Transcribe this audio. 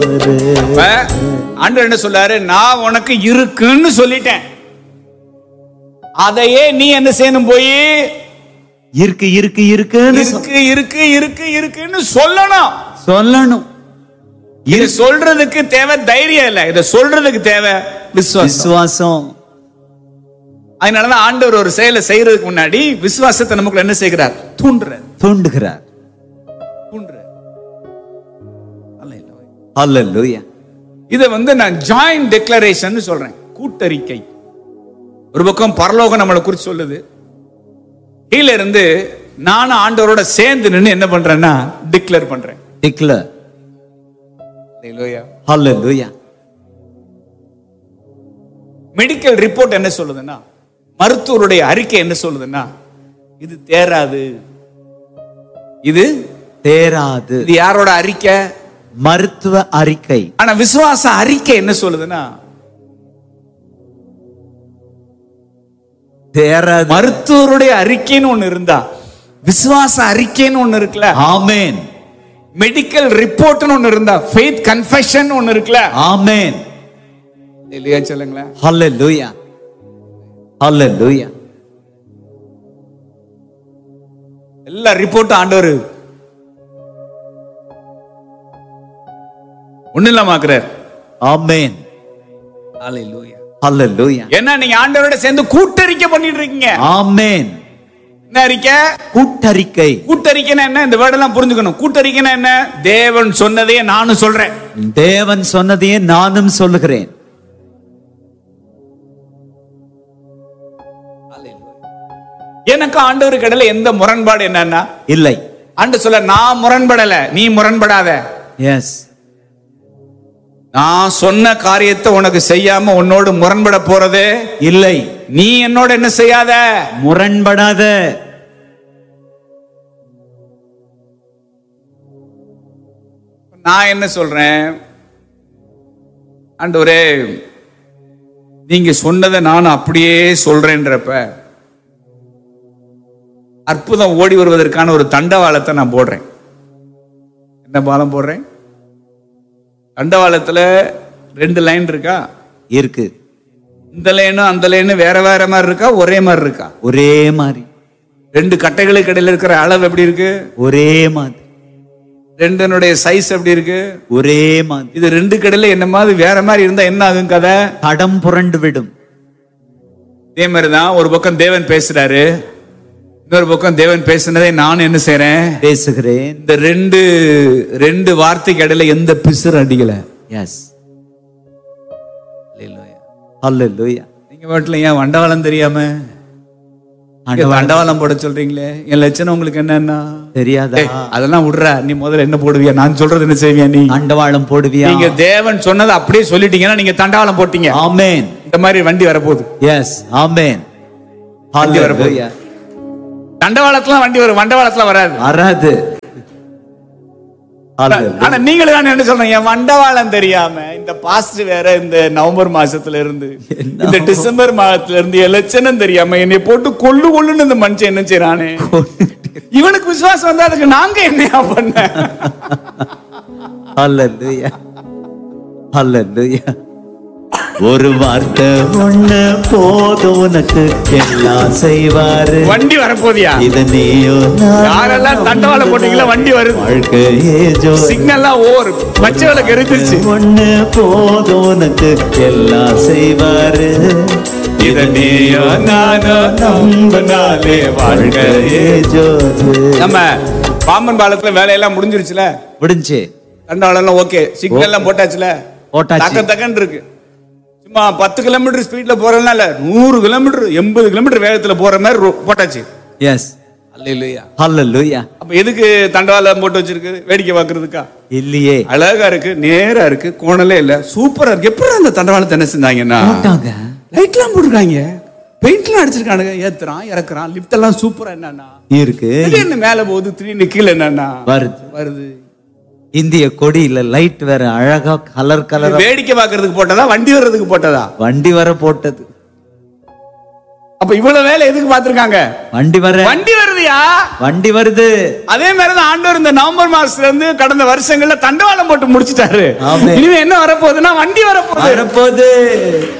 ஆண்டவர் என்ன சொல்றாரு? நான் உனக்கு இருக்குன்னு சொல்லிட்டேன். அதையே நீ என்ன செய்யணும்? போய் இருக்கு இருக்கு இருக்குன்னு இருக்குன்னு சொல்லணும். இது சொல்றதுக்கு தேவை தைரியம் இல்ல, இத சொல்றதுக்கு தேவை விசுவாசம். அதனாலதான் ஆண்டவர் ஒரு செயலை செய்யறதுக்கு முன்னாடி விசுவாசத்தை நமக்குள்ள என்ன செய்கிறார்? தூண்டுகிறார். ஹல்லேலூயா. இத நான் ஜாயிண்ட் டெக்ளரேஷன் சொல்றேன், கூட்டறிக்கை. ஒரு பக்கம் பரலோகம் நம்மளை குறித்து சொல்லுது, கீழ இருந்து நானும் ஆண்டவரோட சேர்ந்து நின்று என்ன பண்றேன்னா டிக்ளேர் பண்றேன். ஹல்லேலூயா. மெடிக்கல் ரிப்போர்ட் என்ன சொல்லுதுன்னா, மருத்துவருடைய அறிக்கை என்ன சொல்லுதுன்னா, இது தேராது. இது யாரோட அறிக்கை? மருத்துவ அறிக்கை. ஆனா விசுவாச அறிக்கை என்ன சொல்லுதுன்னா, தேராது. மருத்துவருடைய அறிக்கைன்னு ஒண்ணு இருந்தா விசுவாச அறிக்கைன்னு ஒண்ணு இருக்குல்ல. ஆமென். மெடிக்கல் ரிப்போர்ட்னு ஒண்ணு இருந்தா ஃபெய்த் கன்ஃபெஷன் ஒண்ணு இருக்குல்ல. ஆமென். இல்லையா? சொல்லுங்களேன். ஹல்லேலூயா. ஹல்லேலூயா. எல்லா ரிப்போர்ட்டும் ஆண்டவர் ஒண்ணு இல்லாமக்குறார். ஆமென். ஹல்லேலூயா. ஹல்லேலூயா. ஏன்னா நீங்க ஆண்டவரோட சேர்ந்து கூட்டறிக்கை பண்ணிட்டு இருக்கீங்க. ஆமென். என்ன அறிக்கை? கூட்டறிக்கை. கூட்டறிக்கைனா என்ன? இந்த வேர்ட் எல்லாம் புரிஞ்சுக்கணும். கூட்டறிக்கைனா என்ன? தேவன் சொன்னதையே நானும் சொல்றேன். தேவன் சொன்னதையே நானும் சொல்லுகிறேன். எனக்கு ஆண்டவருக்கு இடையில எந்த முரண்பாடு என்னன்னா இல்லை. ஆண்டவர் சொல்ல, நான் முரண்படல, நீ முரண்படாத. எஸ். நான் சொன்ன காரியத்தை உனக்கு செய்யாம உன்னோடு முரண்பட போறதே இல்லை. நீ என்னோட என்ன செய்யாத? முரண்படாத. நான் என்ன சொல்றேன்? ஆண்டவரே, நீங்க சொன்னதை நான் அப்படியே சொல்றேன்றப்ப அற்புதம் ஓடி வருவதற்கான ஒரு தண்டவாளத்தை நான் போடுறேன். என்ன பாலம் போடுறேன்? தண்டவாளத்துல 2 லைன் இருக்கா? இருக்கு. இந்த லைனும் அந்த லைனும் வேற வேற மாதிரி இருக்கா? ஒரே மாதிரி இருக்கா? ஒரே மாதிரி. 2 கட்டைகளுக்கு இடையில இருக்கிற அளவு எப்படி இருக்கு? ஒரே மாதிரி. 2னுடைய சைஸ் எப்படி இருக்கு? ஒரே மாதிரி. இது 2 கடையில என்ன மாதிரி வேற மாதிரி இருந்தா என்ன ஆகும்? கதை தடம் புரண்டு விடும். இதே மாதிரிதான் ஒரு பக்கம் தேவன் பேசுறாரு, இன்னொரு பக்கம் தேவன் பேசுனதை நான் என்ன செய்றேன்? பேசுகிறேன். இந்த ரெண்டு வார்த்தைக்கு இடையில எந்த பிசுறு அடிக்கல. எஸ். ஹல்லேலூயா. நீங்க வீட்டுல ஏன் வண்டவாளம் தெரியாம வண்டவாளம் போட சொல்றீங்களே? என் லட்சணம் உங்களுக்கு என்னன்னா தெரியாதா? அதெல்லாம் விடுற, நீ முதல்ல என்ன போடுவியா? நான் சொல்றது என்ன செய்வியா? நீ தண்டவாளம் போடுவியா? நீங்க தேவன் சொன்னதை அப்படியே சொல்லிட்டீங்கன்னா நீங்க தண்டவாளம் போட்டீங்க. ஆமென். இந்த மாதிரி வண்டி வரப்போகுது. எஸ். ஆமென். ஹல்லேலூயா. தண்டவாளத்துல வண்டி வரும், வண்டவாளத்துல வராது. ஆனா நீங்களும் என்ன சொல்றீங்க? வண்டவாளம் தெரியாம இந்த பாஸ்டர் வேற இந்த நவம்பர் மாசத்துல இருந்து இந்த டிசம்பர் மாதத்துல இருந்து லட்சணம் தெரியாம என்னை போட்டு கொள்ளுன்னு இந்த மனுஷன் என்ன செய்யறானே? இவனுக்கு விசுவாசம் வந்தா அதுக்கு நாங்க என்னையா பண்ண? ஹல்லேலூயா. ஹல்லேலூயா. ஒரு வார்த்தை ஒண்ணு போதும் உனக்கு எல்லாம் செய்வாரு. வண்டி வரப்போதியா? இது நீயோ யாரெல்லாம் தண்டவாளம் போட்டீங்களா? வண்டி வருது. வாழ்க்கையே ஜோ. சிக்னல்லாம் ஓவர் பச்சை விளக்கு எரிஞ்சிருச்சு. ஒண்ணு போதும் உனக்கு எல்லாம் செய்வாரு. இது நீயோ நானோ நம்பினாலே வாழ்க்கையே ஜோ. நம்ம பாம்பன் பாலத்துல வேலையெல்லாம் முடிஞ்சிருச்சுல? முடிஞ்சு. தண்டவாளம் எல்லாம் ஓகே, சிக்னல் எல்லாம் போட்டாச்சுல? போட்டாச்சு. தக்கன் இருக்கு. சும்மா 10 கிலோமீட்டர் ஸ்பீட்ல போறதுனால 100 கிலோமீட்டர் 80 கிலோமீட்டர் வேகத்துல போற மாதிரி போட்டாச்சு. எஸ். அல்லேலூயா. ஹல்லேலூயா. அப்ப எதுக்கு தண்டவாளம் போட்டு வச்சிருக்கு? வேடிக்கை பார்க்கிறதுக்கா? இல்லையே. அழகா இருக்கு, நேரா இருக்கு, கோணலே இல்ல, சூப்பரா இருக்கு. எப்படி அந்த தண்டவாளத்தை என்ன செஞ்சாங்கன்னா லைட் எல்லாம் போட்டுருக்காங்க, பெயிண்ட் எல்லாம் அடிச்சிருக்கானுங்க, ஏத்துறான் இறக்குறான், லிப்ட் எல்லாம் சூப்பரா என்னன்னா இருக்கு. திடீர்னு மேல போகுது, திடீர்னு கீழே என்னன்னா வருது. இந்திய கொடியில லைட் வேற அழகா கலர் கலர். வேடிக்கை பார்க்கறதுக்கு போட்டதா? வண்டி வர்றதுக்கு போட்டதா? வண்டி வர போட்டது. அப்ப இவ்வளவு வேலை எதுக்கு பாத்துருக்காங்க? வண்டி வருதுயா, வண்டி வருது. அதே மாதிரிதான் ஆண்டவர் இந்த நவம்பர் மாசத்துல இருந்து கடந்த வருஷங்கள்ல தண்டவாளம் போட்டு முடிச்சிட்டாரு. ஆமென். இனிமே என்ன வரப்போகுதுன்னா வண்டி வரப்போகுது.